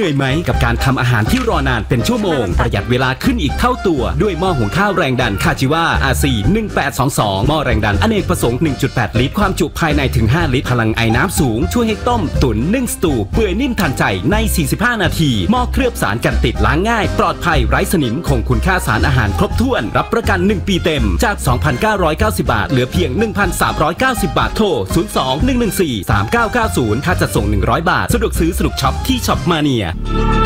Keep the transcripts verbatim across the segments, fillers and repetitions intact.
นื่อยไหมกับการทำอาหารที่รอนานเป็นชั่วโมงประหยัดเวลาขึ้นอีกเท่าตัวด้วยหม้อหุงข้าวแรงดันคาจิวา อาร์ ซี หนึ่งแปดสองสอง หม้อแรงดันอเนกประสงค์ หนึ่งจุดแปด ลิตรความจุภายในถึงห้าลิตรพลังไอน้ำสูงช่วยให้ต้มตุ๋นนึ่งสตูเปื่อยนิ่มทันใจในสี่สิบห้านาทีหม้อเคลือบสารกันติดล้างง่ายปลอดภัยไร้สนิมคงคุณค่าสารอาหารครบถ้วนรับประกันหนึ่งปีเต็มจาก สองพันเก้าร้อยเก้าสิบ บาทเหลือเพียง หนึ่งพันสามร้อยเก้าสิบ บาทโทรศูนย์ สอง หนึ่ง หนึ่ง สี่ สาม เก้า เก้า ศูนย์ค่าจัดส่งหนึ่งร้อยบาทสะดวกซื้อสนุกช็อปที่ช็อปมาเนีย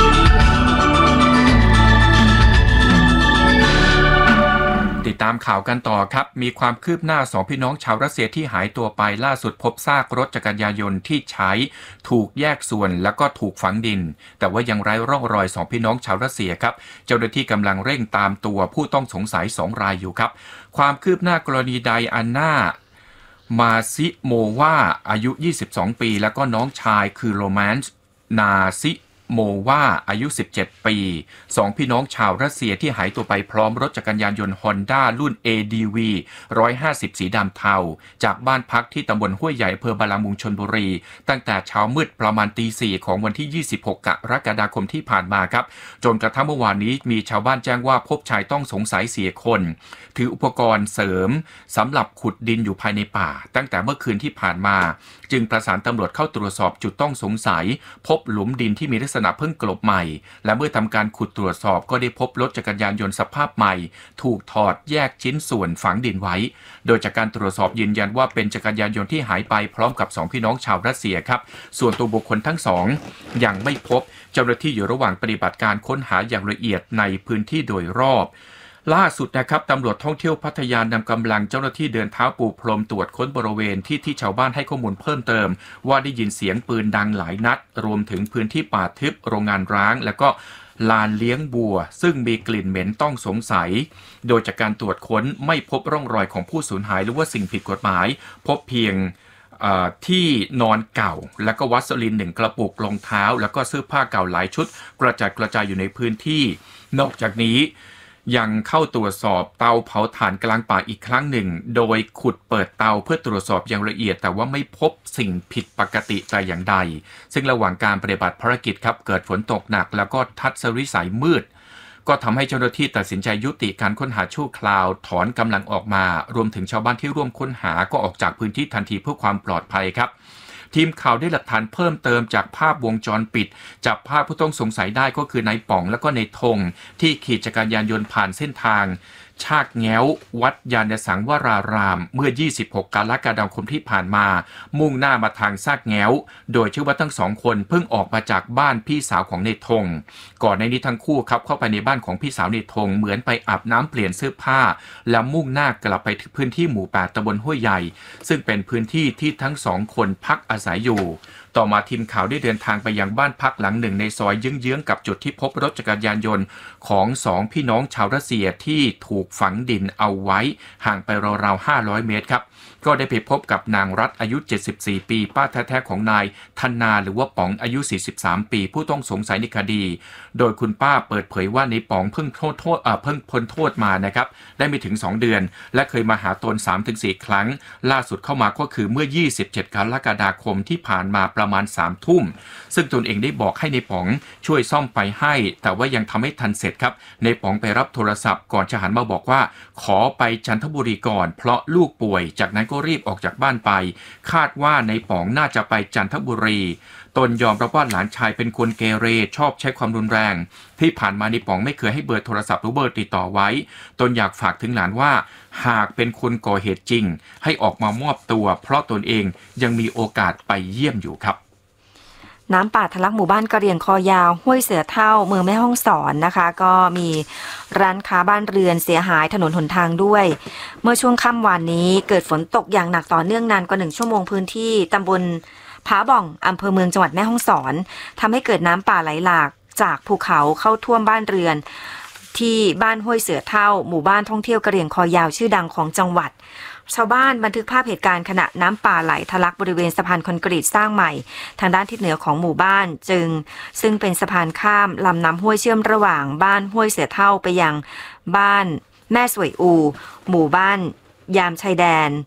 ติดตามข่าวกันต่อครับมีความคืบหน้าสองพี่น้องชาวรัสเซียที่หายตัวไปล่าสุดพบซากรถจักรยานยนต์ที่ใช้ถูกแยกส่วนแล้วก็ถูกฝังดินแต่ว่ายังไร้ร่องรอยสองพี่น้องชาวรัสเซียครับเจ้าหน้าที่กำลังเร่งตามตัวผู้ต้องสงสัยสองรายอยู่ครับความคืบหน้ากรณีไดอาน่ามาซิโมวาอายุยี่สิบสองปีแล้วก็น้องชายคือโรแมนส์นาซิโมวาอายุสิบเจ็ดปีสองพี่น้องชาวรัสเซียที่หายตัวไปพร้อมรถจักรยานยนต์ Honda รุ่น เอ ดี วี หนึ่งร้อยห้าสิบสีดำเทาจากบ้านพักที่ตำบลห้วยใหญ่อำเภอบางละมุงชลบุรีตั้งแต่เช้ามืดประมาณตีสี่ของวันที่ยี่สิบหกกรกฎาคมที่ผ่านมาครับจนกระทั่งเมื่อวานนี้มีชาวบ้านแจ้งว่าพบชายต้องสงสัยเสียคนถืออุปกรณ์เสริมสำหรับขุดดินอยู่ภายในป่าตั้งแต่เมื่อคืนที่ผ่านมาจึงประสานตำรวจเข้าตรวจสอบจุดต้องสงสัยพบหลุมดินที่มีลักษณะเพิ่งกลบใหม่และเมื่อทำการขุดตรวจสอบก็ได้พบรถจักรยานยนต์สภาพใหม่ถูกถอดแยกชิ้นส่วนฝังดินไว้โดยจากการตรวจสอบยืนยันว่าเป็นจักรยานยนต์ที่หายไปพร้อมกับสองพี่น้องชาวรัสเซียครับส่วนตัวบุคคลทั้งสองยังไม่พบเจ้าหน้าที่อยู่ระหว่างปฏิบัติการค้นหาอย่างละเอียดในพื้นที่โดยรอบล่าสุดนะครับตำรวจท่องเที่ยวพัทยานำกำลังเจ้าหน้าที่เดินเท้าปูพรมตรวจค้นบริเวณที่ที่ชาวบ้านให้ข้อมูลเพิ่มเติมว่าได้ยินเสียงปืนดังหลายนัดรวมถึงพื้นที่ป่าทึบโรงงานร้างและก็ลานเลี้ยงบัวซึ่งมีกลิ่นเหม็นต้องสงสัยโดยจากการตรวจค้นไม่พบร่องรอยของผู้สูญหายหรือว่าสิ่งผิดกฎหมายพบเพียงที่นอนเก่าแล้วก็วัสลินหนึ่งกระปุกรองเท้าแล้วก็เสื้อผ้าเก่าหลายชุดกระจัดกระจายอยู่ในพื้นที่นอกจากนี้ยังเข้าตรวจสอบเตาเผาถ่านกลางป่าอีกครั้งหนึ่งโดยขุดเปิดเตาเพื่อตรวจสอบอย่างละเอียดแต่ว่าไม่พบสิ่งผิดปกติแต่อย่างใดซึ่งระหว่างการปฏิบัติภารกิจครับเกิดฝนตกหนักแล้วก็ทัศนวิสัยมืดก็ทำให้เจ้าหน้าที่ตัดสินใจยุติการค้นหาชั่วคราวถอนกำลังออกมารวมถึงชาวบ้านที่ร่วมค้นหาก็ออกจากพื้นที่ทันทีเพื่อความปลอดภัยครับทีมข่าวได้หลักฐานเพิ่มเติมจากภาพวงจรปิดจับภาพผู้ต้องสงสัยได้ก็คือนายป๋องและก็นายธงที่ขี่จักรยานยนต์ผ่านเส้นทางชากแง้ววัดยานสังวรารามเมื่อยี่สิบหกกรกฎาคมที่ผ่านมามุ่งหน้ามาทางซากแง้วโดยชื่อว่าทั้งสองคนเพิ่งออกมาจากบ้านพี่สาวของนายธงก่อนในนี้ทั้งคู่ครับเข้าไปในบ้านของพี่สาวนายธงเหมือนไปอาบน้ำเปลี่ยนเสื้อผ้าแล้วมุ่งหน้ากลับไปที่พื้นที่หมู่แปดตำบลห้วยใหญ่ซึ่งเป็นพื้นที่ที่ทั้งสองคนพักอาศัยอยู่ต่อมาทีมข่าวได้เดินทางไปยังบ้านพักหลังหนึ่งในซอยเยื้องๆกับจุดที่พบรถจักรยานยนต์ของสองพี่น้องชาวรัสเซียที่ถูกฝังดินเอาไว้ห่างไปราวๆห้าร้อยเมตรครับก็ได้ไปพบกับนางรัฐอายุเจ็ดสิบสี่ปีป้าแท้ๆของนายธนาหรือว่าป๋องอายุสี่สิบสามปีผู้ต้องสงสัยในคดีโดยคุณป้าเปิดเผยว่าในป๋องเพิ่งโทษโทษเอ่อเพิ่งพ้นโทษมานะครับได้ไม่ถึงสองเดือนและเคยมาหาตน สามถึงสี่ ครั้งล่าสุดเข้ามาก็คือเมื่อยี่สิบเจ็ดกรกฎาคมที่ผ่านมาประมาณสามทุ่มซึ่งตนเองได้บอกให้ในป๋องช่วยซ่อมไฟให้แต่ว่ายังทำให้ทันเสร็จครับในป๋องไปรับโทรศัพท์ก่อนจะหันมาบอกว่าขอไปจันทบุรีก่อนเพราะลูกป่วยจากนั้นก็รีบออกจากบ้านไปคาดว่าในป๋องน่าจะไปจันทบุรีตนยอมรับว่าหลานชายเป็นคนเกเรชอบใช้ความรุนแรงที่ผ่านมาในป๋องไม่เคยให้เบอร์โทรศัพท์หรือเบอร์ติดต่อไว้ตนอยากฝากถึงหลานว่าหากเป็นคนก่อเหตุจริงให้ออกมามอบตัวเพราะตนเองยังมีโอกาสไปเยี่ยมอยู่ครับน้ำป่าทะลักหมู่บ้านกะเหรี่ยงคอยาวห้วยเสือเท่าเมืองแม่ฮ่องสอนนะคะก็มีร้านค้าบ้านเรือนเสียหายถนนหนทางด้วยเมื่อช่วงค่ำวานนี้เกิดฝนตกอย่างหนักต่อเนื่องนานกว่าหนึ่งชั่วโมงพื้นที่ตำบลผาบ่องอำเภอเมืองจังหวัดแม่ฮ่องสอนทำให้เกิดน้ำป่าไหลหลากจากภูเขาเข้าท่วมบ้านเรือนที่บ้านห้วยเสือเท่าหมู่บ้านท่องเที่ยวกะเหรี่ยงคอยาวชื่อดังของจังหวัดชาวบ้านบันทึกภาพเหตุการณ์ขณะน้ำป่าไหลทะลักบริเวณสะพานคอนกรีตสร้างใหม่ทางด้านทิศเหนือของหมู่บ้านจึงซึ่งเป็นสะพานข้ามลำน้ำห้วยเชื่อมระหว่างบ้านห้วยเสือเท่าไปยังบ้านแม่สวยอูหมู่บ้านยามชายแดน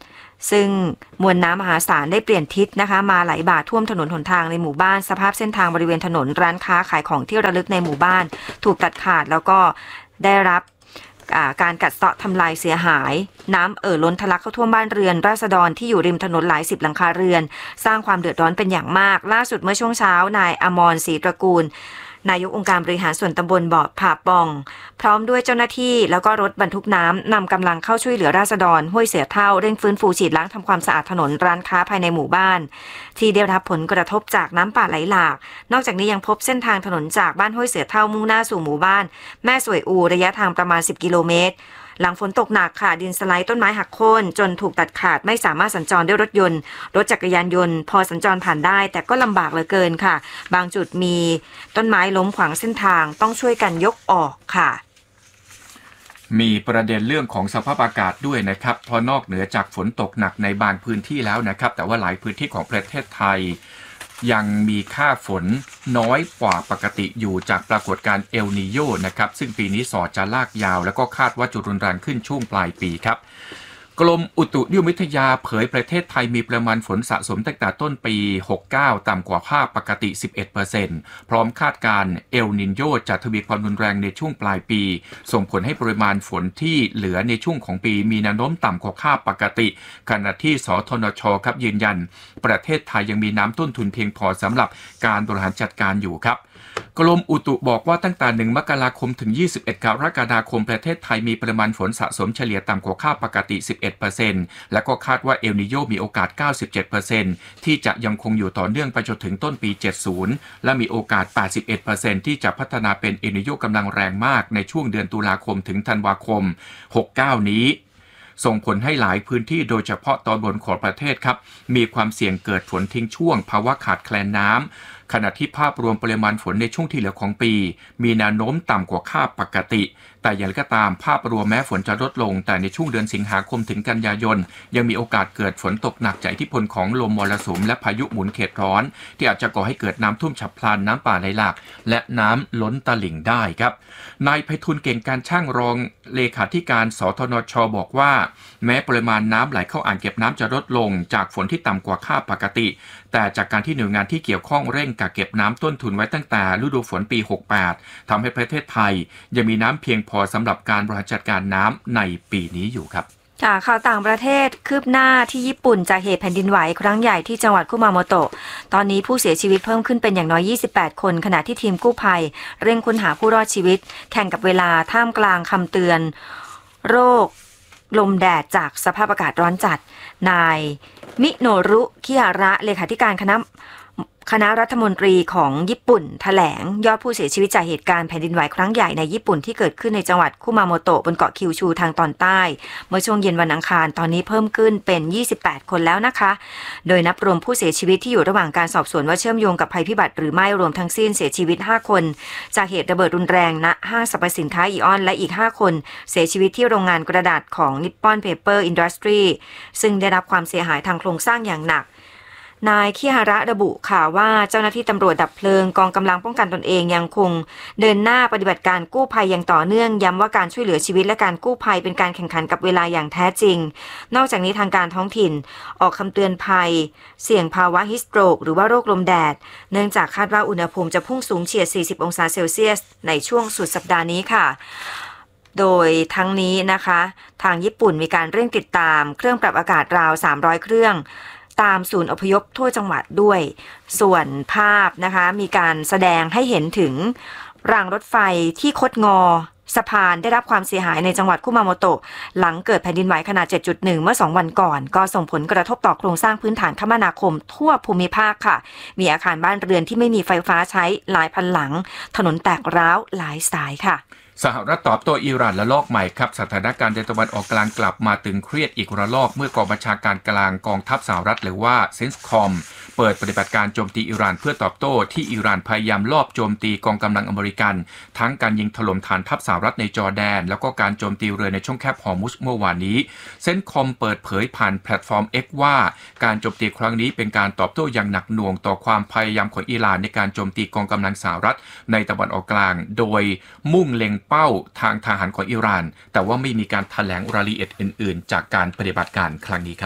ซึ่งมวลน้ำมหาศาลได้เปลี่ยนทิศนะคะมาไหลบ่าท่วมถนนหนทางในหมู่บ้านสภาพเส้นทางบริเวณถนนร้านค้าขายของที่ระลึกในหมู่บ้านถูกตัดขาดแล้วก็ได้รับการกัดเซาะทำลายเสียหายน้ำเอ่อล้นทะลักเข้าท่วมบ้านเรือนราษฎรที่อยู่ริมถนนหลายสิบหลังคาเรือนสร้างความเดือดร้อนเป็นอย่างมากล่าสุดเมื่อช่วงเช้านายอมรศรีตระกูลนายกองค์การบริหารส่วนตำบลบ่อผาปองพร้อมด้วยเจ้าหน้าที่แล้วก็รถบรรทุกน้ำนำกำลังเข้าช่วยเหลือราษฎรห้วยเสือเท่าเร่งฟื้นฟูฉีดล้างทำความสะอาดถนนร้านค้าภายในหมู่บ้านที่ได้รับผลกระทบจากน้ำป่าไหลหลากนอกจากนี้ยังพบเส้นทางถนนจากบ้านห้วยเสือเท่ามุ่งหน้าสู่หมู่บ้านแม่สวยอูระยะทางประมาณสิบกิโลเมตรหลังฝนตกหนักค่ะดินสไลด์ต้นไม้หักโค่นจนถูกตัดขาดไม่สามารถสัญจรด้วยรถยนต์รถจักรยานยนต์พอสัญจรผ่านได้แต่ก็ลำบากเหลือเกินค่ะบางจุดมีต้นไม้ล้มขวางเส้นทางต้องช่วยกันยกออกค่ะมีประเด็นเรื่องของสภาพอากาศด้วยนะครับเพราะนอกเหนือจากฝนตกหนักในบางพื้นที่แล้วนะครับแต่ว่าหลายพื้นที่ของประเทศไทยยังมีค่าฝนน้อยกว่าปกติอยู่จากปรากฏการณ์เอลนีโญนะครับซึ่งปีนี้สอจะลากยาวแล้วก็คาดว่าจะรุนแรงขึ้นช่วงปลายปีครับกรมอุตุนิยมวิทยาเผยประเทศไทยมีปริมาณฝนสะสมตั้งแต่ต้นปีหกสิบเก้าต่ำกว่าภาคปกติ สิบเอ็ดเปอร์เซ็นต์ พร้อมคาดการณ์เอลนิโญจะทวีความรุนแรงในช่วงปลายปีส่งผลให้ปริมาณฝนที่เหลือในช่วงของปีมีแนวโน้มต่ำกว่าค่าปกติขณะที่สทนชครับยืนยันประเทศไทยยังมีน้ำต้นทุนเพียงพอสำหรับการบริหารจัดการอยู่ครับกรมอุตุบอกว่าตั้งแต่หนึ่งมกราคมถึงยี่สิบเอ็ดกรกฎาคมประเทศไทยมีปริมาณฝนสะสมเฉลี่ยต่ำกว่าค่าปกติ สิบเอ็ดเปอร์เซ็นต์ และก็คาดว่าเอลนิโญมีโอกาส เก้าสิบเจ็ดเปอร์เซ็นต์ ที่จะยังคงอยู่ต่อเนื่องไปจนถึงต้นปีเจ็ดสิบและมีโอกาส แปดสิบเอ็ดเปอร์เซ็นต์ ที่จะพัฒนาเป็นเอลนิโญกำลังแรงมากในช่วงเดือนตุลาคมถึงธันวาคมหกสิบเก้านี้ส่งผลให้หลายพื้นที่โดยเฉพาะตอนบนของประเทศครับมีความเสี่ยงเกิดฝนทิ้งช่วงภาวะขาดแคลนน้ำขณะที่ภาพรวมปริมาณฝนในช่วงที่เหลือของปีมีแนวโน้มต่ำกว่าค่าปกติแต่อย่างไรก็ตามภาพรวมแม้ฝนจะลดลงแต่ในช่วงเดือนสิงหาคมถึงกันยายนยังมีโอกาสเกิดฝนตกหนักจากอิทธิพลของลมมรสุมและพายุหมุนเขตร้อนที่อาจจะก่อให้เกิดน้ำท่วมฉับพลันน้ำป่าไหลหลากและน้ำล้นตลิ่งได้ครับนายไพฑูรย์เก่งการช่างรองเลขาธิการสทนชบอกว่าแม้ปริมาณน้ำไหลเข้าอ่างเก็บน้ำจะลดลงจากฝนที่ต่ำกว่าค่าปกติแต่จากการที่หน่วยงานที่เกี่ยวข้องเร่งกักเก็บน้ำต้นทุนไว้ตั้งแต่ฤดูฝนปีหกสิบแปดทำให้ประเทศไทยยังมีน้ำเพียงพอสำหรับการบริหารจัดการน้ำในปีนี้อยู่ครับค่ะข่าวต่างประเทศคืบหน้าที่ญี่ปุ่นจากเหตุแผ่นดินไหวครั้งใหญ่ที่จังหวัดคุมาโมโตะตอนนี้ผู้เสียชีวิตเพิ่มขึ้นเป็นอย่างน้อยยี่สิบแปดคนขณะที่ทีมกู้ภัยเร่งค้นหาผู้รอดชีวิตแข่งกับเวลาท่ามกลางคำเตือนโรคลมแดดจากสภาพอากาศร้อนจัดนายมิโนรุคิฮาระเลขาธิการคณะคณะรัฐมนตรีของญี่ปุ่นแถลงยอดผู้เสียชีวิตจากเหตุการณ์แผ่นดินไหวครั้งใหญ่ในญี่ปุ่นที่เกิดขึ้นในจังหวัดคุมาโมโตะบนเกาะคิวชูทางตอนใต้เมื่อช่วงเย็นวันอังคารตอนนี้เพิ่มขึ้นเป็นยี่สิบแปดคนแล้วนะคะโดยนับรวมผู้เสียชีวิตที่อยู่ระหว่างการสอบสวนว่าเชื่อมโยงกับภัยพิบัติหรือไม่รวมทั้งสิ้นเสียชีวิตห้าคนจากเหตุระเบิดรุนแรงณห้างสรรพสินค้าอีออนและอีกห้าคนเสียชีวิตที่โรงงานกระดาษของ Nippon Paper Industry ซึ่งได้รับความเสียหายทางโครงสร้างอย่างหนักนายคิฮาระระบุค่ะว่าเจ้าหน้าที่ตำรวจดับเพลิงกองกำลังป้องกันตนเองยังคงเดินหน้าปฏิบัติการกู้ภัยอย่างต่อเนื่องย้ำว่าการช่วยเหลือชีวิตและการกู้ภัยเป็นการแข่งขันกับเวลาอย่างแท้จริงนอกจากนี้ทางการท้องถิ่นออกคำเตือนภัยเสี่ยงภาวะฮิสโตรกหรือว่าโรคลมแดดเนื่องจากคาดว่าอุณหภูมิจะพุ่งสูงเฉียดสี่สิบองศาเซลเซียสในช่วงสุดสัปดาห์นี้ค่ะโดยทั้งนี้นะคะทางญี่ปุ่นมีการเร่งติดตามเครื่องปรับอากาศราวสามร้อยเครื่องตามศูนย์อพยพทั่วจังหวัดด้วยส่วนภาพนะคะมีการแสดงให้เห็นถึงรางรถไฟที่คดงอสะพานได้รับความเสียหายในจังหวัดคุมาโมโตะหลังเกิดแผ่นดินไหวขนาด เจ็ดจุดหนึ่ง เมื่อสองวันก่อนก็ส่งผลกระทบต่อโครงสร้างพื้นฐานคมนาคมทั่วภูมิภาคค่ะมีอาคารบ้านเรือนที่ไม่มีไฟฟ้าใช้หลายพันหลังถนนแตกร้าวหลายสายค่ะสหรัฐตอบโต้อิหร่านระลอกใหม่ครับสถานการณ์ในตะวันออกกลางกลับมาตึงเครียดอีกระลอกเมื่อกองบัญชาการกลางกองทัพสหรัฐหรือว่าเซนส์คอมเปิดปฏิบัติการโจมตีอิหร่านเพื่อตอบโต้ที่อิหร่านพยายามลอบโจมตีกองกำลังอเมริกันทั้งการยิงถล่มฐานทัพสหรัฐในจอร์แดนแล้วก็การโจมตีเรือในช่องแคบฮอร์มุซเมื่อวานนี้เซนส์คอมเปิดเผยผ่านแพลตฟอร์ม X ว่าการโจมตีครั้งนี้เป็นการตอบโต้อย่างหนักหน่วงต่อความพยายามของอิหร่านในการโจมตีกองกำลังสหรัฐในตะวันออกกลางโดยมุ่งเล็งเป้าทางทหารของอิหร่านแต่ว่าไม่มีการแถลงรายละเอียดอื่นๆจากการปฏิบัติการครั้งนี้ครับ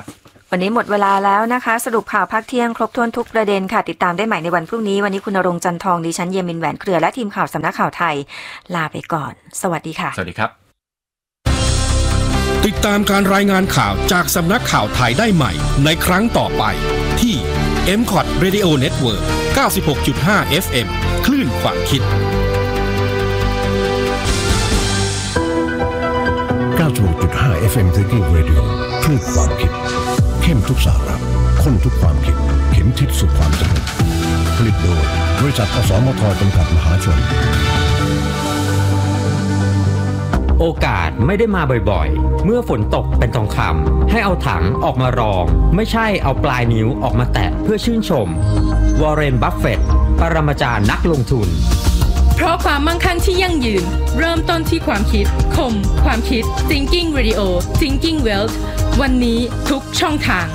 วันนี้หมดเวลาแล้วนะคะสรุปข่าวภาคเที่ยงครบถ้วนทุกประเด็นค่ะติดตามได้ใหม่ในวันพรุ่งนี้วันนี้คุณณรงค์จันทองดิฉันเยมินแหวนเครือและทีมข่าวสำนักข่าวไทยลาไปก่อนสวัสดีค่ะสวัสดีครับติดตามการรายงานข่าวจากสำนักข่าวไทยได้ใหม่ในครั้งต่อไปที่ เอ็ม คอท Radio Network เก้าสิบหกจุดห้า เอฟ เอ็ม คลื่นความคิดเก้าสิบหกจุดห้า เอฟ เอ็ม Thinking Radio คลื่นความคิดเข้มทุกสาระข้นทุกความคิดเข็มทิศสู่ความสนุกผลิตโดยบริษัทอสมทจำกัดมหาชนโอกาสไม่ได้มาบ่อยๆเมื่อฝนตกเป็นทองคำให้เอาถังออกมารองไม่ใช่เอาปลายนิ้วออกมาแตะเพื่อชื่นชมวอร์เรน บัฟเฟตต์ปรมาจารย์นักลงทุนเพราะความมั่งคั่งที่ยั่งยืนเริ่มต้นที่ความคิดคมความคิด Thinking Radio Thinking Wealth วันนี้ทุกช่องทาง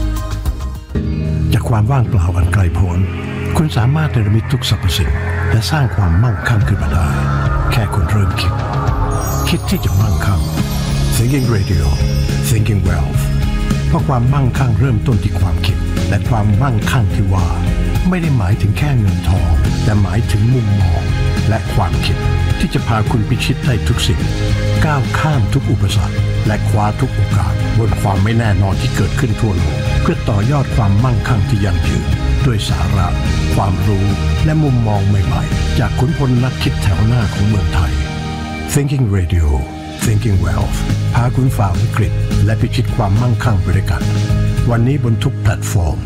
จากความว่างเปล่าอันไกลโพ้นคุณสามารถเนรมิตทุกสรรพสิ่งและสร้างความมั่งคั่งขึ้นมาได้แค่คุณเริ่มคิดคิดที่จะมั่งคั่ง Thinking Radio Thinking Wealth เพราะความมั่งคั่งเริ่มต้นที่ความคิดและความมั่งคั่งที่ว่าไม่ได้หมายถึงแค่เงินทองแต่หมายถึงมุมมองและความคิดที่จะพาคุณพิชิตได้ทุกสิ่งก้าวข้ามทุกอุปสรรคและคว้าทุกโอกาสบนความไม่แน่นอนที่เกิดขึ้นทั่วโลกเพื่อต่อยอดความมั่งคั่งที่ยั่งยืนด้วยสาระความรู้และมุมมองใหม่ๆจากขุนพลนักคิดแถวหน้าของเมืองไทย Thinking Radio Thinking Wealth พาคุณฝ่าวิกฤตและพิชิตความมั่งคั่งไปด้วยกันวันนี้บนทุกแพลตฟอร์ม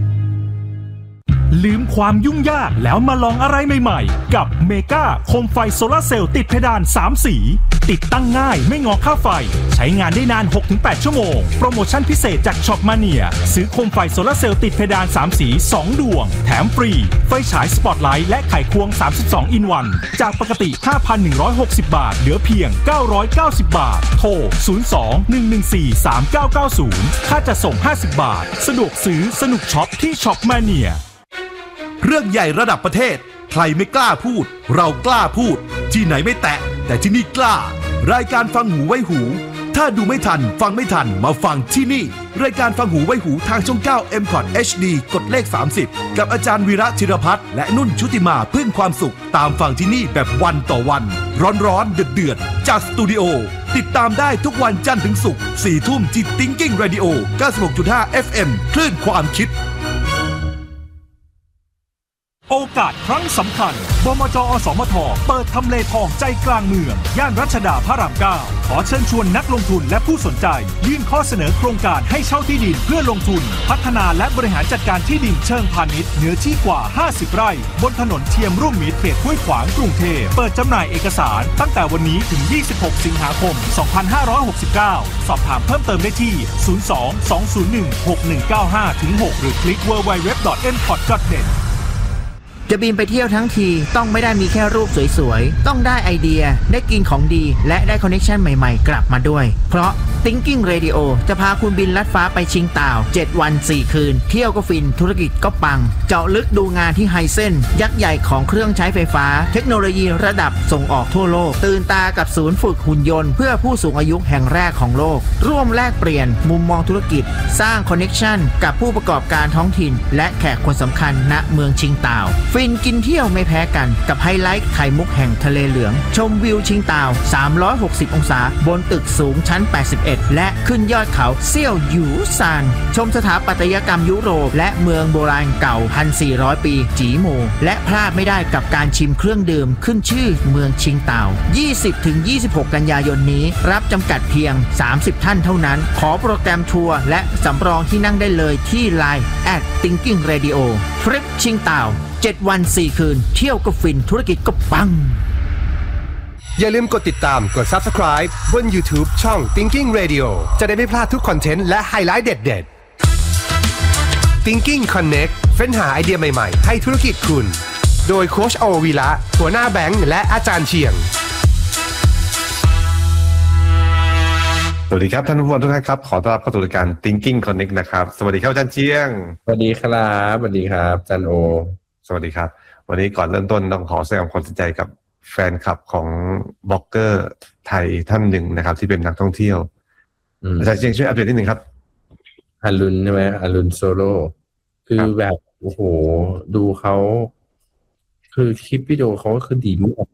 ลืมความยุ่งยากแล้วมาลองอะไรใหม่ๆกับเมกาโคมไฟโซลาร์เซลล์ติดเพดานสามสีติดตั้งง่ายไม่งอค่าไฟใช้งานได้นาน หกถึงแปด ชั่วโมงโปรโมชั่นพิเศษจากช็อปมาเนียซื้อโคมไฟโซลาร์เซลล์ติดเพดานสามสีสองดวงแถมฟรีไฟฉายสปอตไลท์และไขควงสามสิบสองอินวันจากปกติ ห้าพันหนึ่งร้อยหกสิบ บาทเหลือเพียงเก้าร้อยเก้าสิบ บาทโทรศูนย์ สอง หนึ่ง หนึ่ง สี่ สาม เก้า เก้า ศูนย์ค่าจัดส่งห้าสิบบาทสะดวกซื้อสนุกช็อปที่ช็อปมาเนียเรื่องใหญ่ระดับประเทศใครไม่กล้าพูดเรากล้าพูดที่ไหนไม่แตะแต่ที่นี่กล้ารายการฟังหูไว้หูถ้าดูไม่ทันฟังไม่ทันมาฟังที่นี่รายการฟังหูไว้หูทางช่องเก้า เอ็ม คอท เอช ดี กดเลขสามสิบกับอาจารย์วีระธีรพัฒน์และนุ่นชุติมาพึ่งความสุขตามฟังที่นี่แบบวันต่อวันร้อนๆเดือดๆจากสตูดิโอติดตามได้ทุกวันจันทร์ถึงศุกร์ สี่ ทุ่มที่ Thinking Radio เก้าสิบหกจุดห้า เอฟ เอ็ม คลื่นความคิดโอกาสครั้งสำคัญบมจ.อสมท.เปิดทำเลทองใจกลางเมืองย่านรัชดาพระรามเก้าขอเชิญชวนนักลงทุนและผู้สนใจยื่นข้อเสนอโครงการให้เช่าที่ดินเพื่อลงทุนพัฒนาและบริหารจัดการที่ดินเชิงพาณิชย์เนื้อที่กว่าห้าสิบไร่บนถนนเทียมรุ่มมิตรเขตห้วยขวางกรุงเทพเปิดจำหน่ายเอกสารตั้งแต่วันนี้ถึงยี่สิบหกสิงหาคมสองพันห้าร้อยหกสิบเก้าสอบถามเพิ่มเติมได้ที่ศูนย์ สอง สอง ศูนย์ หนึ่ง หก หนึ่ง เก้า ห้า หกหรือคลิก ดับเบิลยู ดับเบิลยู ดับเบิลยู ดอท เอ็ม คอท ดอท เน็ตจะบินไปเที่ยวทั้งทีต้องไม่ได้มีแค่รูปสวยๆต้องได้ไอเดียได้กินของดีและได้คอนเนคชั่นใหม่ๆกลับมาด้วยเพราะ Thinking Radio จะพาคุณบินลัดฟ้าไปชิงต่าวเจ็ดวันสี่คืนเที่ยวก็ฟินธุรกิจก็ปังเจาะลึกดูงานที่ไฮเซ็นยักษ์ใหญ่ของเครื่องใช้ไฟฟ้าเทคโนโลยีระดับส่งออกทั่วโลกตื่นตากับศูนย์ฝึกหุ่นยนต์เพื่อผู้สูงอายุแห่งแรกของโลกร่วมแลกเปลี่ยนมุมมองธุรกิจสร้างคอนเนคชั่นกับผู้ประกอบการท้องถิ่นและแขกคนสำคัญณเมืองชิงต่าวฟินกินเที่ยวไม่แพ้กันกับไฮไลท์ไข่มุกแห่งทะเลเหลืองชมวิวชิงต่าวสามร้อยหกสิบองศาบนตึกสูงชั้นแปดสิบเอ็ดและขึ้นยอดเขาเซี่ยวหยูซานชมสถาปัตยกรรมยุโรปและเมืองโบราณเก่า หนึ่งพันสี่ร้อย ปีจีโมและพลาดไม่ได้กับการชิมเครื่องดื่มขึ้นชื่อเมืองชิงต่าว ยี่สิบถึงยี่สิบหก กันยายนนี้รับจำกัดเพียงสามสิบท่านเท่านั้นขอโปรแกรมทัวร์และสำรองที่นั่งได้เลยที่ ไลน์ แอท Thinking Radio ทริปชิงต่าวเจ็ดวันสี่คืนเที่ยวก็ฟินธุรกิจก็ปังอย่าลืมกดติดตามกด ซับสไครบ์ บน YouTube ช่อง Thinking Radio จะได้ไม่พลาดทุกคอนเทนต์และไฮไลท์เด็ดๆ Thinking Connect เฟ้นหาไอเดียใหม่ๆให้ธุรกิจคุณโดยโค้ชโอวีระหัวหน้าแบงค์และอาจารย์เชียงสวัสดีครับท่านผู้ฟังทุกท่านครับขอต้อนรับเข้าสู่รายการ Thinking Connect นะครับสวัสดีครับอาจารย์เชียงสวัสดีครับสวัสดีครับอาจารย์โอสวัสดีครับวันนี้ก่อนเริ่มต้นต้องขอแสดงความเสียใจกับแฟนคลับของบล็อกเกอร์ไทยท่านหนึ่งนะครับที่เป็นนักท่องเที่ยวอาจารย์เชียงช่วยอัปเดตนิดนึงครับอารุณใช่ไหมอารุณโซโล่คือแบบโอ้โหดูเขาคือคลิปวิดีโอเขาก็คือดีมาก